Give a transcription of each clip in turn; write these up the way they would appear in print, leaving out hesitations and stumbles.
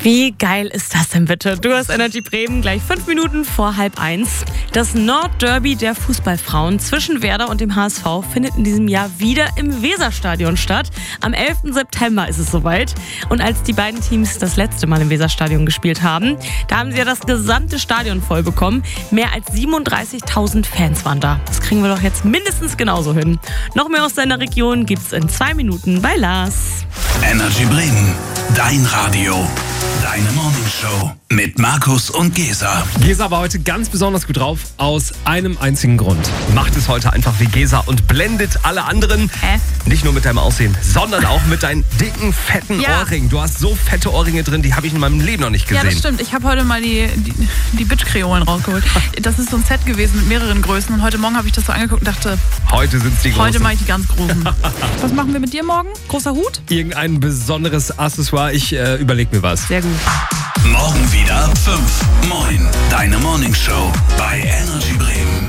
Wie geil ist das denn bitte? Du hast Energy Bremen gleich 5 Minuten vor 12:30. Das Nordderby der Fußballfrauen zwischen Werder und dem HSV findet in diesem Jahr wieder im Weserstadion statt. Am 11. September ist es soweit. Und als die beiden Teams das letzte Mal im Weserstadion gespielt haben, da haben sie ja das gesamte Stadion voll bekommen. Mehr als 37.000 Fans waren da. Das kriegen wir doch jetzt mindestens genauso hin. Noch mehr aus deiner Region gibt's in 2 Minuten bei Lars. Energy Bremen, dein Radio, deine Morningshow mit Markus und Gesa. Gesa war heute ganz besonders gut drauf, aus einem einzigen Grund. Macht es heute einfach wie Gesa und blendet alle anderen. Nicht nur mit deinem Aussehen, sondern auch mit deinen dicken, fetten Ohrringen. Du hast so fette Ohrringe drin, die habe ich in meinem Leben noch nicht gesehen. Ja, das stimmt. Ich habe heute mal die Bitch-Kreolen rausgeholt. Das ist so ein Set gewesen mit mehreren Größen. Und heute Morgen habe ich das so angeguckt und dachte, heute sind es die Großen. Heute mache ich die ganz Großen. Was machen wir mit dir morgen? Großer Hut? Irgendein besonderes Accessoire. Ich überlege mir was. Sehr gut. Morgen wieder 5. Moin, deine Morningshow bei Energy Bremen.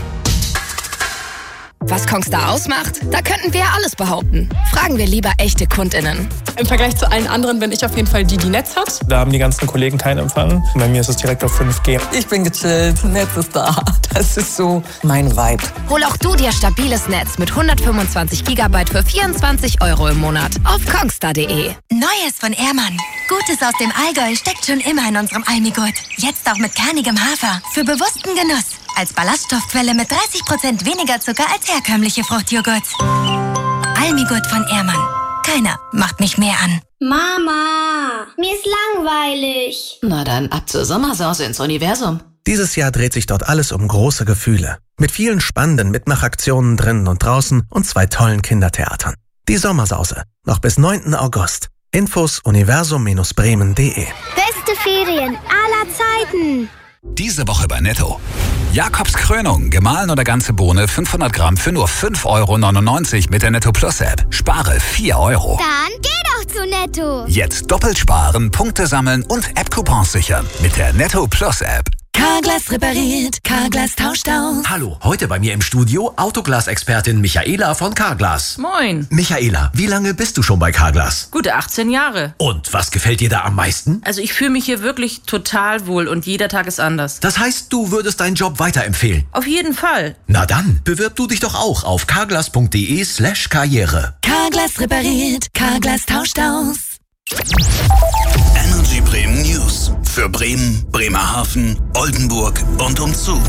Was Kongstar ausmacht? Da könnten wir ja alles behaupten. Fragen wir lieber echte KundInnen. Im Vergleich zu allen anderen bin ich auf jeden Fall die Netz hat. Da haben die ganzen Kollegen keinen Empfang. Bei mir ist es direkt auf 5G. Ich bin gechillt, Netz ist da. Das ist so mein Vibe. Hol auch du dir stabiles Netz mit 125 GB für 24 € im Monat auf kongstar.de. Neues von Ehrmann. Gutes aus dem Allgäu steckt schon immer in unserem Almigurt. Jetzt auch mit kernigem Hafer. Für bewussten Genuss. Als Ballaststoffquelle mit 30% weniger Zucker als herkömmliche Fruchtjoghurts. Almigurt von Ehrmann. Keiner macht mich mehr an. Mama, mir ist langweilig. Na dann ab zur Sommersause ins Universum. Dieses Jahr dreht sich dort alles um große Gefühle. Mit vielen spannenden Mitmachaktionen drinnen und draußen und 2 tollen Kindertheatern. Die Sommersause. Noch bis 9. August. Infos universum-bremen.de. Beste Ferien aller Zeiten. Diese Woche bei Netto. Jakobs Krönung, gemahlen oder ganze Bohne, 500 Gramm für nur 5,99 € mit der Netto Plus App. Spare 4 €. Dann geh doch zu Netto. Jetzt doppelt sparen, Punkte sammeln und App-Coupons sichern mit der Netto Plus App. Carglass repariert, Carglass tauscht aus. Hallo, heute bei mir im Studio Autoglas-Expertin Michaela von Carglass. Moin. Michaela, wie lange bist du schon bei Carglass? Gute 18 Jahre. Und was gefällt dir da am meisten? Also ich fühle mich hier wirklich total wohl und jeder Tag ist anders. Das heißt, du würdest deinen Job weiterempfehlen? Auf jeden Fall. Na dann, bewirb du dich doch auch auf carglass.de/karriere. Carglass repariert, Carglass tauscht aus. Energy Bremen News. Für Bremen, Bremerhaven, Oldenburg und umzu.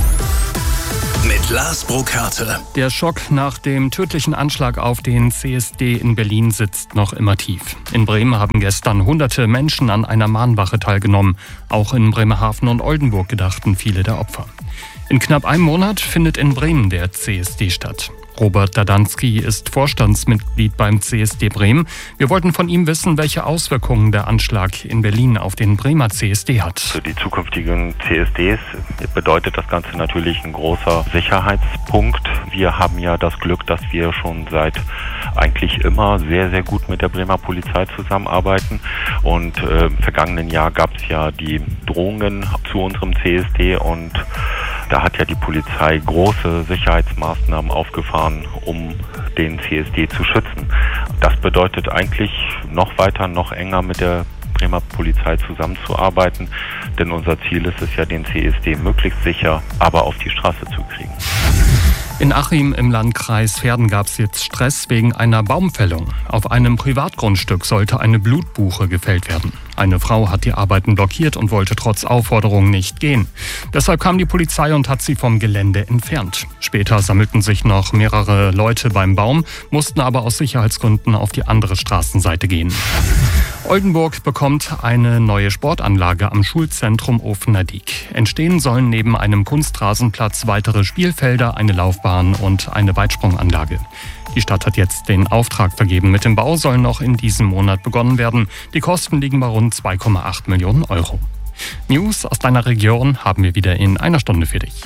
Mit Lars Burkhardt. Der Schock nach dem tödlichen Anschlag auf den CSD in Berlin sitzt noch immer tief. In Bremen haben gestern hunderte Menschen an einer Mahnwache teilgenommen. Auch in Bremerhaven und Oldenburg gedachten viele der Opfer. In knapp einem Monat findet in Bremen der CSD statt. Robert Dadanski ist Vorstandsmitglied beim CSD Bremen. Wir wollten von ihm wissen, welche Auswirkungen der Anschlag in Berlin auf den Bremer CSD hat. Für die zukünftigen CSDs bedeutet das Ganze natürlich ein großer Sicherheitspunkt. Wir haben ja das Glück, dass wir schon seit eigentlich immer sehr, sehr gut mit der Bremer Polizei zusammenarbeiten. Und im vergangenen Jahr gab es ja die Drohungen zu unserem CSD und da hat ja die Polizei große Sicherheitsmaßnahmen aufgefahren, um den CSD zu schützen. Das bedeutet eigentlich noch weiter, noch enger mit der Bremer Polizei zusammenzuarbeiten, denn unser Ziel ist es ja, den CSD möglichst sicher, aber auf die Straße zu kriegen. In Achim im Landkreis Verden gab es jetzt Stress wegen einer Baumfällung. Auf einem Privatgrundstück sollte eine Blutbuche gefällt werden. Eine Frau hat die Arbeiten blockiert und wollte trotz Aufforderung nicht gehen. Deshalb kam die Polizei und hat sie vom Gelände entfernt. Später sammelten sich noch mehrere Leute beim Baum, mussten aber aus Sicherheitsgründen auf die andere Straßenseite gehen. Oldenburg bekommt eine neue Sportanlage am Schulzentrum Ofener Diek. Entstehen sollen neben einem Kunstrasenplatz weitere Spielfelder, eine Laufbahn und eine Weitsprunganlage. Die Stadt hat jetzt den Auftrag vergeben. Mit dem Bau soll noch in diesem Monat begonnen werden. Die Kosten liegen bei rund 2,8 Millionen €. News aus deiner Region haben wir wieder in einer Stunde für dich.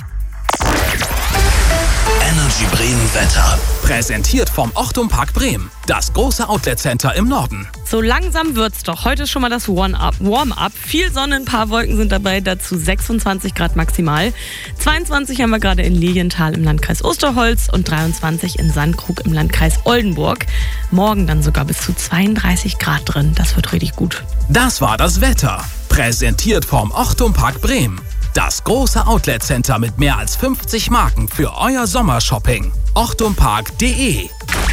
Energy Bremen Wetter. Präsentiert vom Ochtum Park Bremen. Das große Outlet-Center im Norden. So langsam wird's doch. Heute ist schon mal das Warm-up. Viel Sonne, ein paar Wolken sind dabei, dazu 26 Grad maximal. 22 haben wir gerade in Lilienthal im Landkreis Osterholz und 23 in Sandkrug im Landkreis Oldenburg. Morgen dann sogar bis zu 32 Grad drin. Das wird richtig gut. Das war das Wetter. Präsentiert vom Ochtum Park Bremen. Das große Outlet-Center mit mehr als 50 Marken für euer Sommershopping. ochtumpark.de.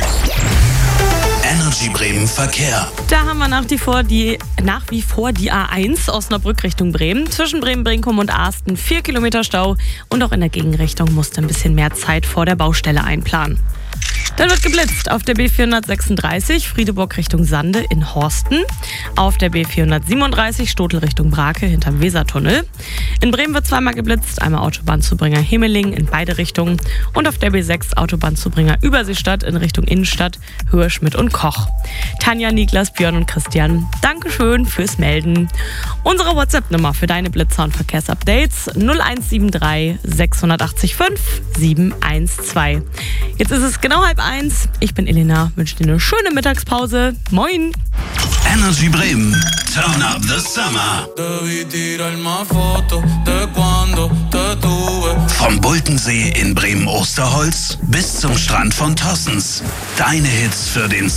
Energy Bremen Verkehr. Da haben wir nach wie vor die A1 Osnabrück Richtung Bremen. Zwischen Bremen-Brinkum und Asten 4 Kilometer Stau. Und auch in der Gegenrichtung musst du ein bisschen mehr Zeit vor der Baustelle einplanen. Dann wird geblitzt auf der B436 Friedeburg Richtung Sande in Horsten, auf der B437 Stotel Richtung Brake hinterm Wesertunnel. In Bremen wird zweimal geblitzt, einmal Autobahnzubringer Himmeling in beide Richtungen und auf der B6 Autobahnzubringer Überseestadt in Richtung Innenstadt, Höhe, Schmidt und Koch. Tanja, Niklas, Björn und Christian, Dankeschön fürs Melden. Unsere WhatsApp-Nummer für deine Blitzer und Verkehrsupdates 0173 680 5 712. Jetzt ist es genau 12:30. Ich bin Elena, wünsche dir eine schöne Mittagspause. Moin! Energy Bremen, turn up the summer. Vom Bultensee in Bremen-Osterholz bis zum Strand von Tossens. Deine Hits für den